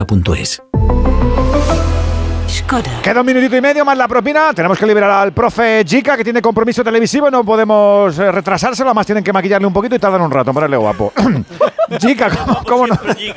Skoda.es. Queda un minutito y medio más la propina. Tenemos que liberar al profe Jica, que tiene compromiso televisivo y no podemos retrasárselo. Además tienen que maquillarle un poquito y tardan un rato en ponerle guapo. Jica, ¿cómo no?